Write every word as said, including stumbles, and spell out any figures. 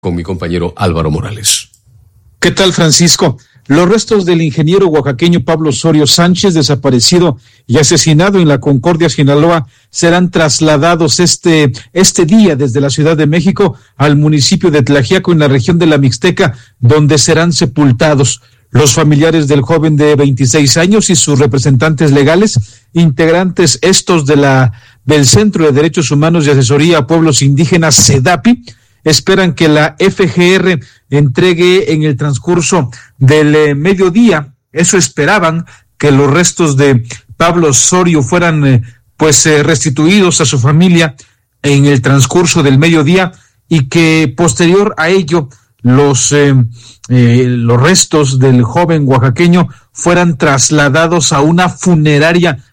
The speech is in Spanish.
con mi compañero Álvaro Morales. ¿Qué tal, Francisco? Los restos del ingeniero oaxaqueño Pablo Osorio Sánchez, desaparecido y asesinado en la Concordia, Sinaloa, serán trasladados este, este día desde la Ciudad de México al municipio de Tlaxiaco, en la región de la Mixteca, donde serán sepultados. Los familiares del joven de veintiséis años y sus representantes legales, integrantes estos de la del Centro de Derechos Humanos y Asesoría a Pueblos Indígenas, CEDAPI, esperan que la F G R entregue en el transcurso del eh, mediodía. Eso esperaban, que los restos de Pablo Osorio fueran eh, pues eh, restituidos a su familia en el transcurso del mediodía, y que posterior a ello los eh, eh, los restos del joven oaxaqueño fueran trasladados a una funeraria